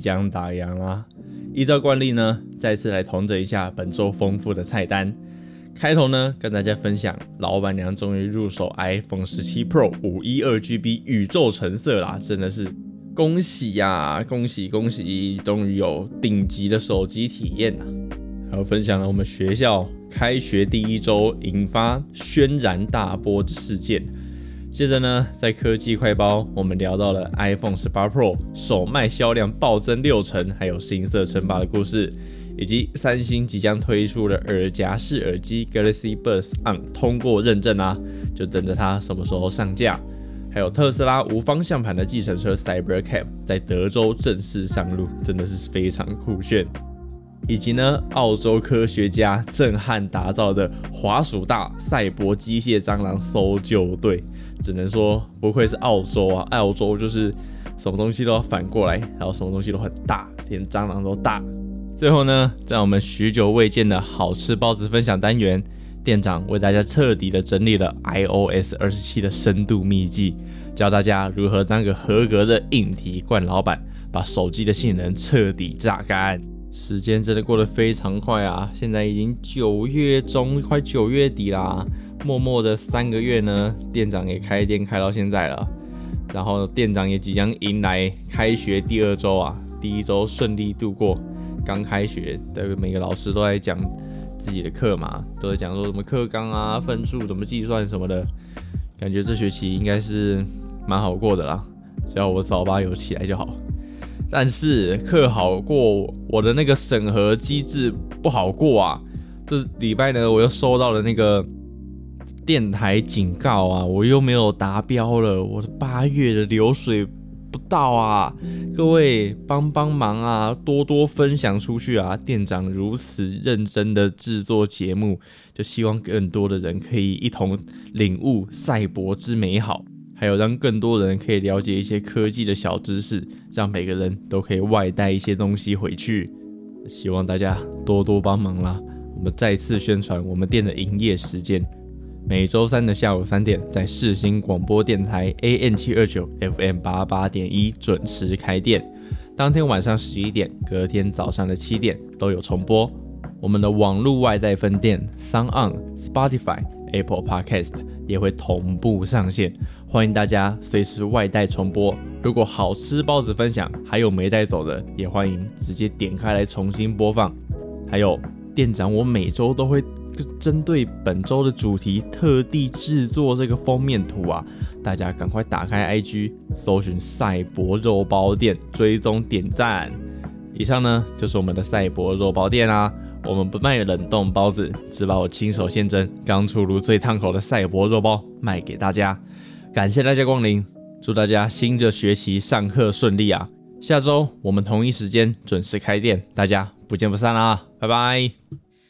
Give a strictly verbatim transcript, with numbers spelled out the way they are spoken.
将打烊啊！依照惯例呢，再次来统整一下本周丰富的菜单。开头呢，跟大家分享老板娘终于入手 iPhone 十七 Pro 五一二 G B 宇宙橙色啦，真的是恭喜呀、啊！恭喜恭喜，终于有顶级的手机体验啦！还有分享了我们学校开学第一周引发轩然大波的事件。接着呢，在科技快报，我们聊到了 iPhone 十八 Pro 首卖销量暴增六成，还有新色称霸的故事，以及三星即将推出的耳夹式耳机 Galaxy Buds On 通过认证啊，就等着它什么时候上架。还有特斯拉无方向盘的计程车 Cybercab 在德州正式上路，真的是非常酷炫。以及呢，澳洲科学家震撼打造的滑鼠大赛博机械蟑螂搜救队，只能说不愧是澳洲啊！澳洲就是什么东西都要反过来，然后什么东西都很大，连蟑螂都大。最后呢，在我们许久未见的好吃包子分享单元，店长为大家彻底的整理了 i O S 二十七 的深度秘籍，教大家如何当个合格的硬体惯老板，把手机的性能彻底榨干。时间真的过得非常快啊！现在已经九月中，快九月底啦。默默的三个月呢，店长也开店开到现在了。然后店长也即将迎来开学第二周啊，第一周顺利度过。刚开学的每个老师都在讲自己的课嘛，都在讲说什么课纲啊、分数怎么计算什么的。感觉这学期应该是蛮好过的啦，只要我早八有起来就好。但是课好过，我的那个审核机制不好过啊！这礼拜呢，我又收到了那个电台警告啊，我又没有达标了，我的八月的流水不到啊！各位帮帮忙啊，多多分享出去啊！店长如此认真的制作节目，就希望更多的人可以一同领悟赛博之美好。还有让更多人可以了解一些科技的小知识，让每个人都可以外带一些东西回去。希望大家多多帮忙啦！我们再次宣传我们店的营业时间，每周三的下午三点，在世新广播电台 A M 七二九 F M 八十八点一 准时开店。当天晚上十一点，隔天早上的七点都有重播。我们的网络外带分店 SoundOn、Spotify、Apple Podcast 也会同步上线，欢迎大家随时外带重播。如果好吃包子分享还有没带走的，也欢迎直接点开来重新播放。还有店长，我每周都会针对本周的主题特地制作这个封面图啊，大家赶快打开 I G 搜寻赛博肉包店，追踪点赞。以上呢就是我们的赛博肉包店啊。我们不卖冷冻包子，只把我亲手现蒸、刚出炉最烫口的赛博肉包卖给大家。感谢大家光临，祝大家新的学期上课顺利啊！下周我们同一时间准时开店，大家不见不散啦！拜拜。